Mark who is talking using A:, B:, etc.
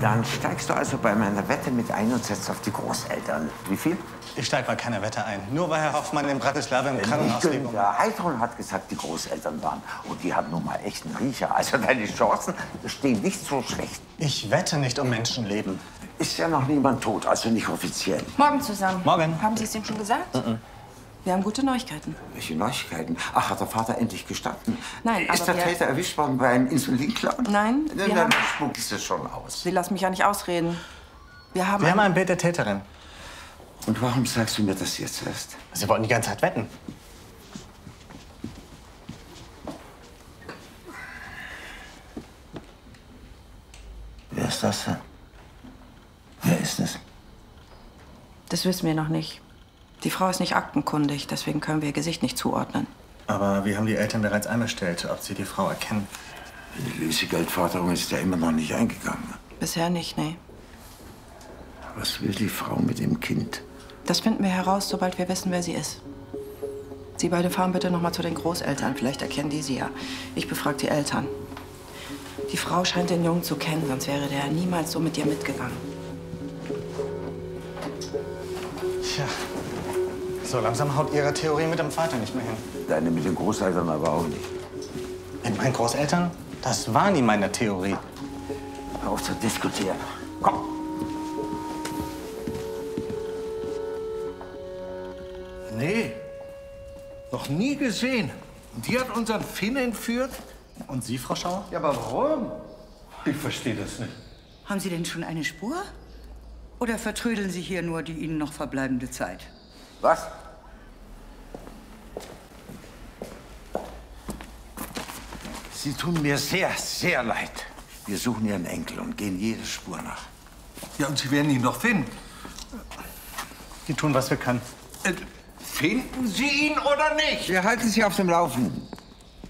A: Dann steigst du also bei meiner Wette mit ein und setzt auf die Großeltern. Wie viel?
B: Ich steig bei keiner Wette ein. Nur weil Herr Hoffmann in Bratislava im Krankenhaus liegt.
A: Der Heidrun hat gesagt, die Großeltern waren. Und die haben nun mal echt einen Riecher. Also deine Chancen stehen nicht so schlecht.
B: Ich wette nicht um Menschenleben.
A: Ist ja noch niemand tot, also nicht offiziell.
C: Morgen zusammen.
B: Morgen.
C: Haben Sie es ihm schon gesagt? Wir haben gute Neuigkeiten.
A: Welche Neuigkeiten? Ach, hat der Vater endlich gestanden?
C: Nein,
A: Ist
C: aber
A: der Täter erwischt worden bei einem Insulinklauen?
C: Nein, wir haben...
A: Spuckst du schon aus.
C: Sie lassen mich ja nicht ausreden. Wir haben
B: ein Bild der Täterin.
A: Und warum sagst du mir das jetzt erst?
B: Sie wollten die ganze Zeit wetten.
A: Wer ist das denn? Wer ist es?
C: Das wissen wir noch nicht. Die Frau ist nicht aktenkundig, deswegen können wir ihr Gesicht nicht zuordnen.
B: Aber wir haben die Eltern bereits einbestellt, ob sie die Frau erkennen.
A: Die Lösegeldforderung ist ja immer noch nicht eingegangen.
C: Bisher nicht, nee.
A: Was will die Frau mit dem Kind?
C: Das finden wir heraus, sobald wir wissen, wer sie ist. Sie beide fahren bitte noch mal zu den Großeltern. Vielleicht erkennen die sie ja. Ich befrage die Eltern. Die Frau scheint den Jungen zu kennen, sonst wäre der niemals so mit ihr mitgegangen.
B: Tja, so langsam haut Ihre Theorie mit dem Vater nicht mehr hin.
A: Deine mit den Großeltern aber auch nicht.
B: Mit meinen Großeltern? Das war nie meine Theorie.
A: Hör auf zu diskutieren. Komm.
D: Nee, noch nie gesehen. Und die hat unseren Finn entführt?
B: Und Sie, Frau Schauer?
D: Ja, aber warum? Ich verstehe das nicht.
E: Haben Sie denn schon eine Spur? Oder vertrödeln Sie hier nur die Ihnen noch verbleibende Zeit?
A: Was? Sie tun mir sehr, sehr leid. Wir suchen Ihren Enkel und gehen jede Spur nach.
D: Ja, und Sie werden ihn noch finden.
B: Wir tun, was wir können.
D: Finden Sie ihn oder nicht?
A: Wir halten Sie auf dem Laufenden.